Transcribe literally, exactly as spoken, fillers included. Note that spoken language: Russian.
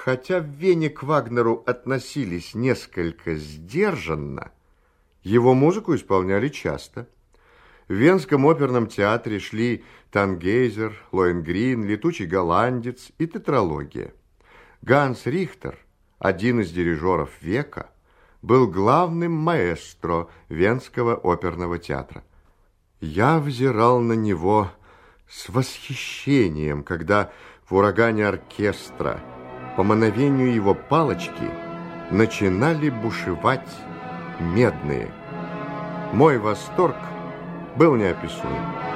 Хотя в Вене к Вагнеру относились несколько сдержанно, его музыку исполняли часто. В Венском оперном театре шли «Тангейзер», «Лоэнгрин», «Летучий голландец» и «Тетралогия». Ганс Рихтер, один из дирижеров века, был главным маэстро Венского оперного театра. Я взирал на него с восхищением, когда в урагане оркестра по мановению его палочки начинали бушевать медные. Мой восторг был неописуем.